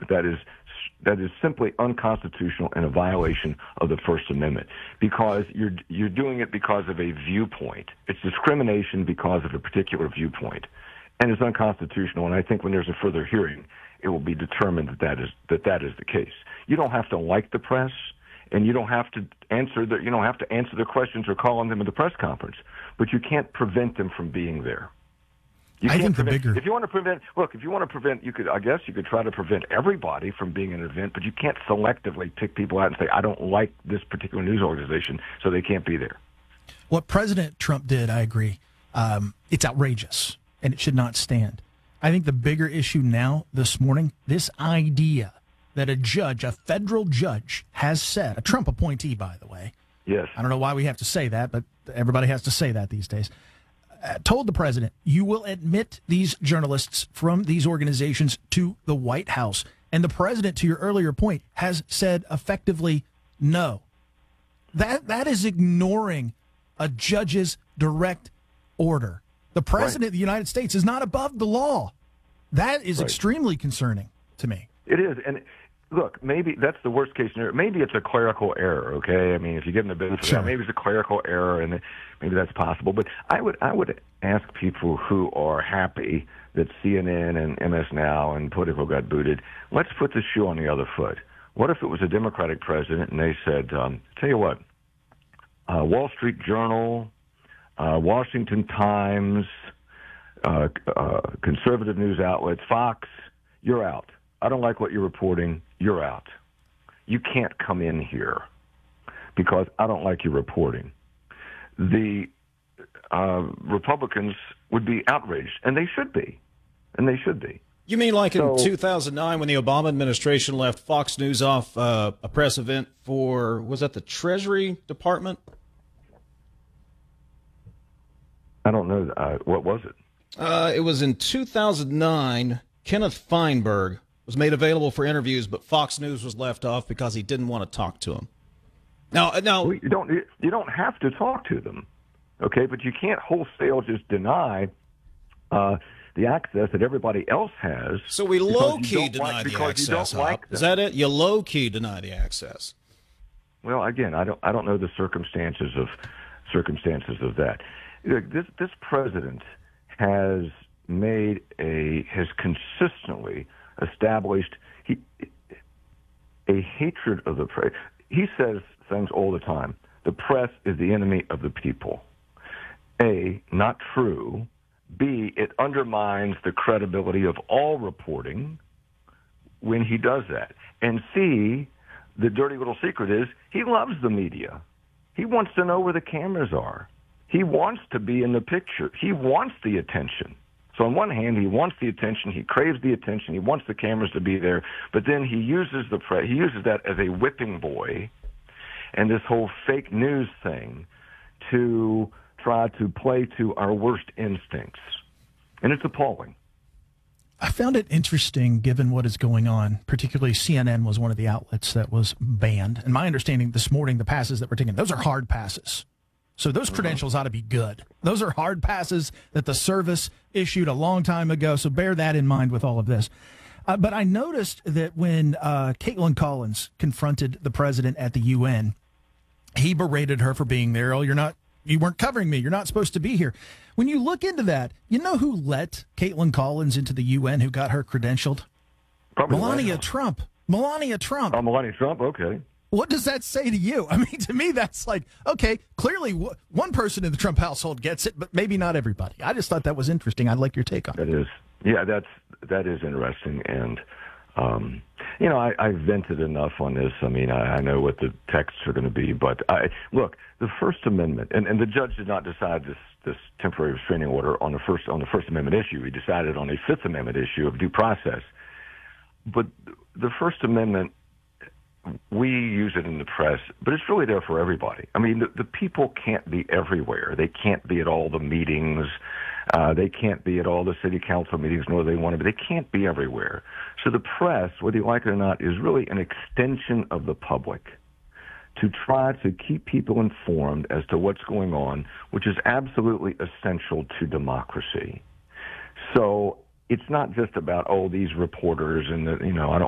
that is simply unconstitutional and a violation of the First Amendment, because you're doing it because of a viewpoint. It's discrimination because of a particular viewpoint, and it's unconstitutional. And I think when there's a further hearing, it will be determined that that is the case. You don't have to like the press, and you don't have to answer the questions or call on them at the press conference, but you can't prevent them from being there. I think if you want to prevent, you could try to prevent everybody from being at an event, but you can't selectively pick people out and say, I don't like this particular news organization, so they can't be there. What President Trump did, I agree. It's outrageous, and it should not stand. I think the bigger issue now, this morning, this idea that a federal judge has said, a Trump appointee, by the way. Yes. I don't know why we have to say that, but everybody has to say that these days. Told the president, you will admit these journalists from these organizations to the White House. And the president, to your earlier point, has said effectively no. That is ignoring a judge's direct order. The president of the United States is not above the law. That is extremely concerning to me. It is. And look, maybe that's the worst case scenario. Maybe it's a clerical error, okay? I mean, if you give them the benefit of that, maybe it's a clerical error, and maybe that's possible. But I would ask people who are happy that CNN and MS Now and Politico got booted, let's put the shoe on the other foot. What if it was a Democratic president and they said, tell you what, Wall Street Journal, Washington Times, conservative news outlets, Fox, you're out. I don't like what you're reporting. You're out. You can't come in here because I don't like your reporting. The Republicans would be outraged, and they should be. You mean like in 2009 when the Obama administration left Fox News off a press event for, was that the Treasury Department? I don't know. What was it? It was in 2009. Kenneth Feinberg was made available for interviews, but Fox News was left off because he didn't want to talk to him. Now, well, you don't have to talk to them, okay? But you can't wholesale just deny the access that everybody else has. So we low-key deny the access. Is that it? You low-key deny the access. Well, again, I don't know the circumstances of that. This president has consistently established a hatred of the press. He says things all the time. The press is the enemy of the people. A, not true. B, it undermines the credibility of all reporting when he does that. And C, the dirty little secret is he loves the media. He wants to know where the cameras are. He wants to be in the picture. He wants the attention. So on one hand, he wants the attention, he craves the attention, he wants the cameras to be there, but then he uses that as a whipping boy and this whole fake news thing to try to play to our worst instincts. And it's appalling. I found it interesting given what is going on, particularly CNN was one of the outlets that was banned. And my understanding this morning, the passes that were taken, those are hard passes. So those credentials ought to be good. Those are hard passes that the service issued a long time ago, so bear that in mind with all of this. But I noticed that when Caitlin Collins confronted the president at the UN, he berated her for being there. Oh, you weren't covering me. You're not supposed to be here. When you look into that, you know who let Caitlin Collins into the UN, who got her credentialed? Probably Melania Trump. Melania Trump. Oh, Melania Trump, okay. What does that say to you? I mean, to me, that's like, okay, clearly one person in the Trump household gets it, but maybe not everybody. I just thought that was interesting. I'd like your take on it. That is. Yeah, that is interesting. And, I vented enough on this. I mean, I know what the texts are going to be, but look, the First Amendment, and the judge did not decide this temporary restraining order on the First Amendment issue. He decided on a Fifth Amendment issue of due process. But the First Amendment, we use it in the press, but it's really there for everybody. I mean, the people can't be everywhere. They can't be at all the meetings. They can't be at all the city council meetings, nor do they want to be. They can't be everywhere. So the press, whether you like it or not, is really an extension of the public to try to keep people informed as to what's going on, which is absolutely essential to democracy. So it's not just about, these reporters and I don't